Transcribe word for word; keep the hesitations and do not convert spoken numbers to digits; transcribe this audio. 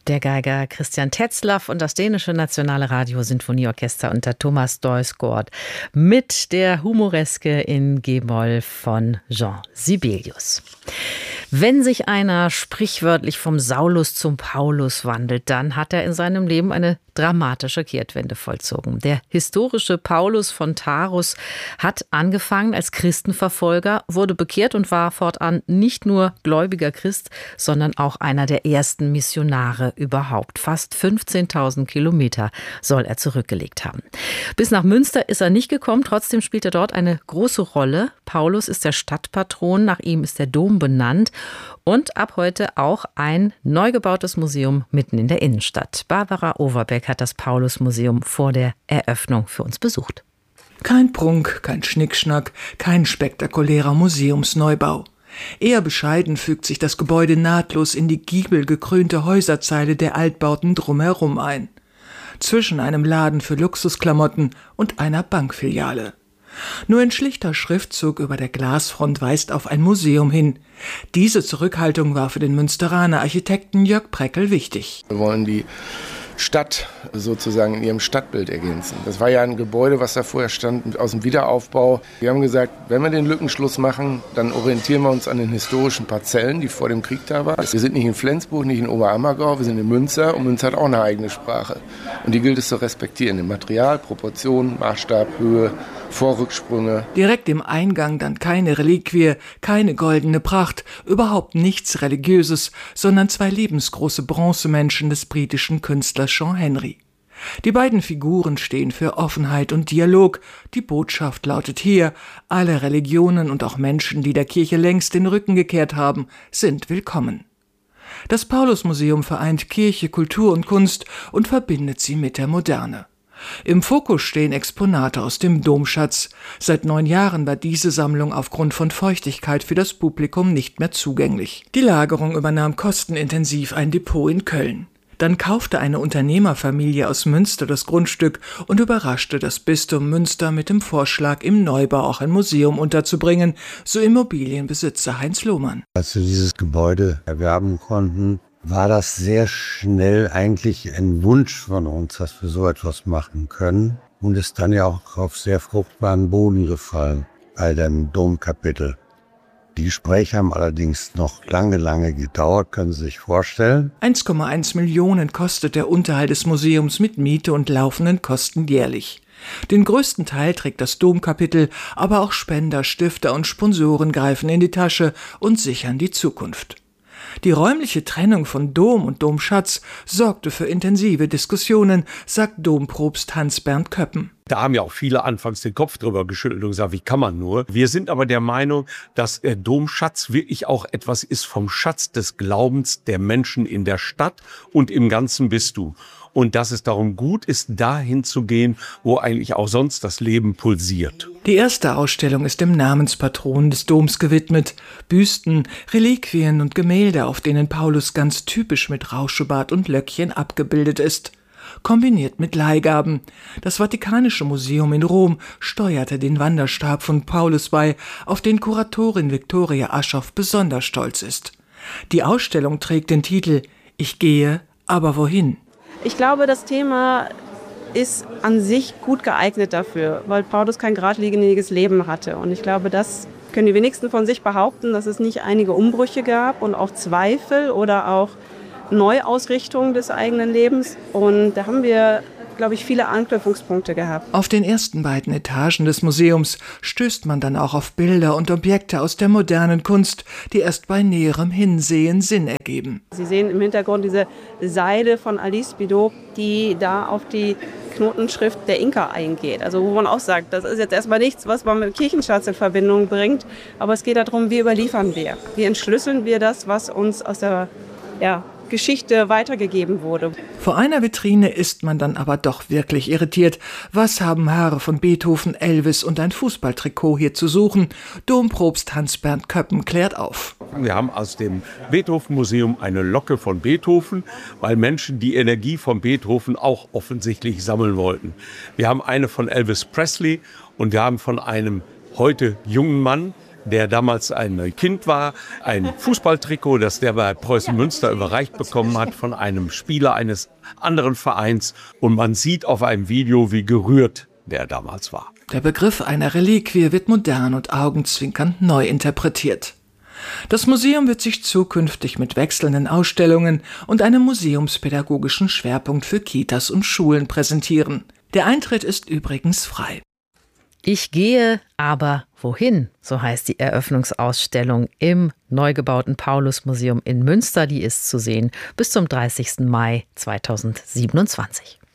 Der Geiger Christian Tetzlaff und das dänische Nationale Radio-Sinfonieorchester unter Thomas Deuskord mit der Humoreske in G-Moll von Jean Sibelius. Wenn sich einer sprichwörtlich vom Saulus zum Paulus wandelt, dann hat er in seinem Leben eine dramatische Kehrtwende vollzogen. Der historische Paulus von Tarsus hat angefangen als Christenverfolger, wurde bekehrt und war fortan nicht nur gläubiger Christ, sondern auch einer der ersten Missionare überhaupt. Fast fünfzehntausend Kilometer soll er zurückgelegt haben. Bis nach Münster ist er nicht gekommen, trotzdem spielt er dort eine große Rolle. Paulus ist der Stadtpatron, nach ihm ist der Dom benannt und ab heute auch ein neu gebautes Museum mitten in der Innenstadt. Barbara Overbeck hat das Paulus-Museum vor der Eröffnung für uns besucht. Kein Prunk, kein Schnickschnack, kein spektakulärer Museumsneubau. Eher bescheiden fügt sich das Gebäude nahtlos in die giebelgekrönte Häuserzeile der Altbauten drumherum ein. Zwischen einem Laden für Luxusklamotten und einer Bankfiliale. Nur ein schlichter Schriftzug über der Glasfront weist auf ein Museum hin. Diese Zurückhaltung war für den Münsteraner Architekten Jörg Preckel wichtig. Wir wollen die Stadt sozusagen in ihrem Stadtbild ergänzen. Das war ja ein Gebäude, was da vorher stand, aus dem Wiederaufbau. Wir haben gesagt, wenn wir den Lückenschluss machen, dann orientieren wir uns an den historischen Parzellen, die vor dem Krieg da waren. Wir sind nicht in Flensburg, nicht in Oberammergau, wir sind in Münster und Münster hat auch eine eigene Sprache. Und die gilt es zu respektieren, im Material, Proportion, Maßstab, Höhe, Vorrücksprünge. Direkt im Eingang dann keine Reliquie, keine goldene Pracht, überhaupt nichts Religiöses, sondern zwei lebensgroße Bronzemenschen des britischen Künstlers Sean Henry. Die beiden Figuren stehen für Offenheit und Dialog. Die Botschaft lautet hier, alle Religionen und auch Menschen, die der Kirche längst den Rücken gekehrt haben, sind willkommen. Das Paulus-Museum vereint Kirche, Kultur und Kunst und verbindet sie mit der Moderne. Im Fokus stehen Exponate aus dem Domschatz. Seit neun Jahren war diese Sammlung aufgrund von Feuchtigkeit für das Publikum nicht mehr zugänglich. Die Lagerung übernahm kostenintensiv ein Depot in Köln. Dann kaufte eine Unternehmerfamilie aus Münster das Grundstück und überraschte das Bistum Münster mit dem Vorschlag, im Neubau auch ein Museum unterzubringen, so Immobilienbesitzer Heinz Lohmann. Als wir dieses Gebäude erwerben konnten, war das sehr schnell eigentlich ein Wunsch von uns, dass wir so etwas machen können und ist dann ja auch auf sehr fruchtbaren Boden gefallen bei dem Domkapitel. Die Gespräche haben allerdings noch lange, lange gedauert, können Sie sich vorstellen. eins Komma eins Millionen kostet der Unterhalt des Museums mit Miete und laufenden Kosten jährlich. Den größten Teil trägt das Domkapitel, aber auch Spender, Stifter und Sponsoren greifen in die Tasche und sichern die Zukunft. Die räumliche Trennung von Dom und Domschatz sorgte für intensive Diskussionen, sagt Dompropst Hans-Bernd Köppen. Da haben ja auch viele anfangs den Kopf drüber geschüttelt und gesagt, wie kann man nur? Wir sind aber der Meinung, dass der Domschatz wirklich auch etwas ist vom Schatz des Glaubens der Menschen in der Stadt und im ganzen Bistum. Und dass es darum gut ist, dahin zu gehen, wo eigentlich auch sonst das Leben pulsiert. Die erste Ausstellung ist dem Namenspatron des Doms gewidmet. Büsten, Reliquien und Gemälde, auf denen Paulus ganz typisch mit Rauschebart und Löckchen abgebildet ist. Kombiniert mit Leihgaben. Das Vatikanische Museum in Rom steuerte den Wanderstab von Paulus bei, auf den Kuratorin Viktoria Aschoff besonders stolz ist. Die Ausstellung trägt den Titel »Ich gehe, aber wohin?« Ich glaube, das Thema ist an sich gut geeignet dafür, weil Paulus kein geradliniges Leben hatte. Und ich glaube, das können die wenigsten von sich behaupten, dass es nicht einige Umbrüche gab und auch Zweifel oder auch Neuausrichtung des eigenen Lebens. Und da haben wir, glaube ich, viele Anknüpfungspunkte gehabt. Auf den ersten beiden Etagen des Museums stößt man dann auch auf Bilder und Objekte aus der modernen Kunst, die erst bei näherem Hinsehen Sinn ergeben. Sie sehen im Hintergrund diese Seide von Alice Bidot, die da auf die Knotenschrift der Inka eingeht. Also wo man auch sagt, das ist jetzt erstmal nichts, was man mit Kirchenschatz in Verbindung bringt, aber es geht darum, wie überliefern wir? Wie entschlüsseln wir das, was uns aus der ja, Geschichte weitergegeben wurde. Vor einer Vitrine ist man dann aber doch wirklich irritiert. Was haben Haare von Beethoven, Elvis und ein Fußballtrikot hier zu suchen? Dompropst Hans-Bernd Köppen klärt auf. Wir haben aus dem Beethoven-Museum eine Locke von Beethoven, weil Menschen die Energie von Beethoven auch offensichtlich sammeln wollten. Wir haben eine von Elvis Presley und wir haben von einem heute jungen Mann der damals ein Kind war, ein Fußballtrikot, das der bei Preußen Münster überreicht bekommen hat von einem Spieler eines anderen Vereins. Und man sieht auf einem Video, wie gerührt der damals war. Der Begriff einer Reliquie wird modern und augenzwinkernd neu interpretiert. Das Museum wird sich zukünftig mit wechselnden Ausstellungen und einem museumspädagogischen Schwerpunkt für Kitas und Schulen präsentieren. Der Eintritt ist übrigens frei. Ich gehe, aber wohin? So heißt die Eröffnungsausstellung im neu gebauten Paulusmuseum in Münster. Die ist zu sehen bis zum dreißigsten Mai zweitausendsiebenundzwanzig.